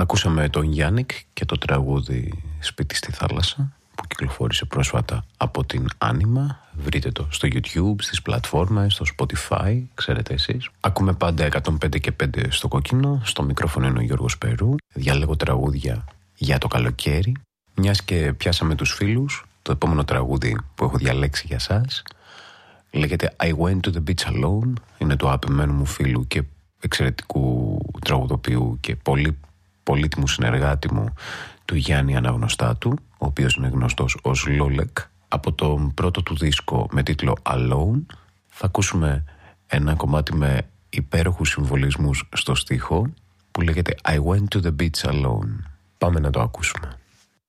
Ακούσαμε τον Γιάννικ και το τραγούδι «Σπίτι στη θάλασσα» που κυκλοφόρησε πρόσφατα από την Άνιμα. Βρείτε το στο YouTube, στις πλατφόρμες, στο Spotify, ξέρετε εσείς. Ακούμε πάντα 105 και 5 στο κόκκινο. Στο μικρόφωνο είναι ο Γιώργος Περού. Διάλεγω τραγούδια για το καλοκαίρι. Μιας και πιάσαμε τους φίλους, το επόμενο τραγούδι που έχω διαλέξει για σας λέγεται I Went to the Beach Alone. Είναι το αγαπημένου μου φίλου και εξαιρετικού τραγουδοποιού και πολύτιμου συνεργάτη μου, του Γιάννη Αναγνωστάτου, ο οποίος είναι γνωστός ως Λόλεκ. Από τον πρώτο του δίσκο με τίτλο Alone θα ακούσουμε ένα κομμάτι με υπέροχους συμβολισμούς στο στίχο που λέγεται I Went to the Beach Alone. Πάμε να το ακούσουμε.